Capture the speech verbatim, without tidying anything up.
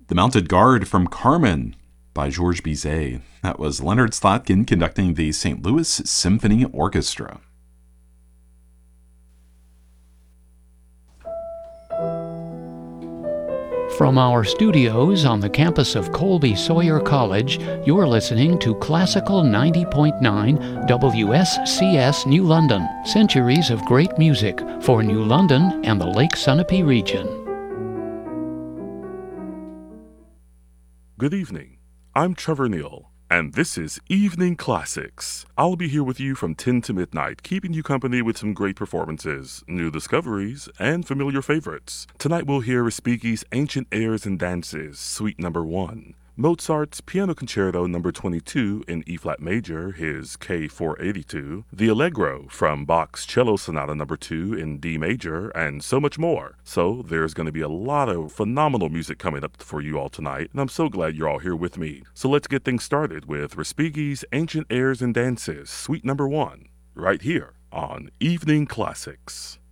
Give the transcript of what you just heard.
The Mounted Guard from Carmen by Georges Bizet. That was Leonard Slatkin conducting the Saint Louis Symphony Orchestra. From our studios on the campus of Colby Sawyer College, you're listening to Classical ninety point nine W S C S New London. Centuries of great music for New London and the Lake Sunapee region. Good evening. I'm Trevor Neal, and this is Evening Classics. I'll be here with you from ten to midnight, keeping you company with some great performances, new discoveries, and familiar favorites. Tonight we'll hear Respighi's Ancient Airs and Dances, Suite Number one. Mozart's Piano Concerto Number twenty-two in E-flat major, his K four eighty-two, the Allegro from Bach's Cello Sonata Number two in D major, and so much more. So there's going to be a lot of phenomenal music coming up for you all tonight, and I'm so glad you're all here with me. So let's get things started with Respighi's Ancient Airs and Dances, Suite Number one, right here on Evening Classics.